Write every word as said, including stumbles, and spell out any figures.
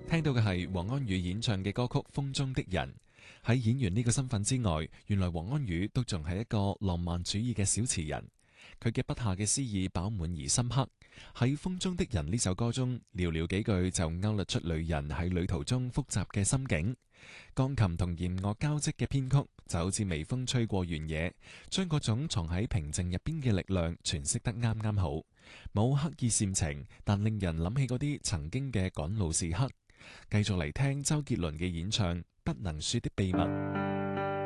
聽到嘅係黃安宇演唱嘅歌曲《風中的人》。喺演員呢個身份之外，原來黃安宇都仲係一個浪漫主義嘅小詞人。佢嘅筆下嘅詩意飽滿而深刻。喺《風中的人》呢首歌中，寥寥幾句就勾勒出女人喺旅途中複雜嘅心境。鋼琴同弦樂交織嘅編曲，就好似微風吹過原野，將嗰種藏喺平靜入邊嘅力量詮釋得啱啱好。冇刻意煽情，但令人諗起嗰啲曾經嘅趕路時刻。繼續嚟聽周杰倫嘅演唱《不能說的秘密》。